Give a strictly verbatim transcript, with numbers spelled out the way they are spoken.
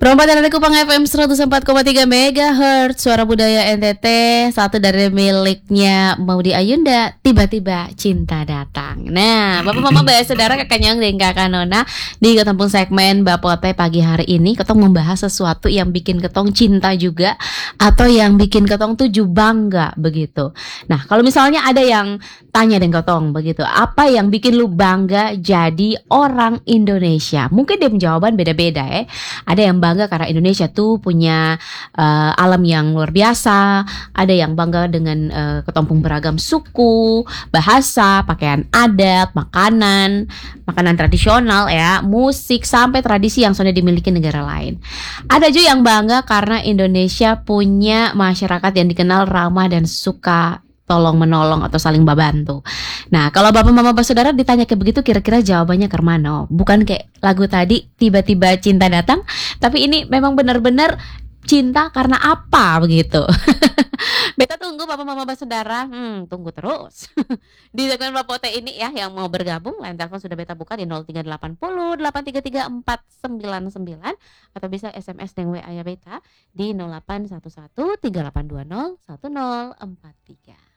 Perempatan dari Kupang F M seratus empat koma tiga megahertz, Suara Budaya N T T. Satu dari miliknya Maudy Ayunda, Tiba-tiba Cinta Datang. Nah, Bapak Mama Bayi Saudara, Kakak Nyong dan Kakak Nona, di ketempung segmen Bapote pagi hari ini ketong membahas sesuatu yang bikin ketong cinta juga, atau yang bikin ketong tuh bangga begitu. Nah, kalau misalnya ada yang tanya dengan ketong begitu, apa yang bikin lu bangga jadi orang Indonesia? Mungkin dia jawaban beda-beda ya. Ada yang bangga karena Indonesia tuh punya uh, alam yang luar biasa. Ada yang bangga dengan uh, ketompong beragam suku, bahasa, pakaian adat, makanan, makanan tradisional ya, musik, sampai tradisi yang sudah dimiliki negara lain. Ada juga yang bangga karena Indonesia punya masyarakat yang dikenal ramah dan suka tolong menolong atau saling membantu. Nah, kalau bapak mama saudara ditanya kayak begitu, kira-kira jawabannya ke mana? Bukan kayak lagu tadi Tiba-tiba Cinta Datang, tapi ini memang benar-benar cinta karena apa begitu. Beta tunggu bapak mama saudara, hmm, tunggu terus di segmen Bapote ini ya. Yang mau bergabung, line telepon sudah beta buka di nol tiga delapan nol delapan tiga tiga empat sembilan sembilan, atau bisa S M S dengan W A ya beta di nol delapan satu satu tiga delapan dua nol satu nol empat tiga.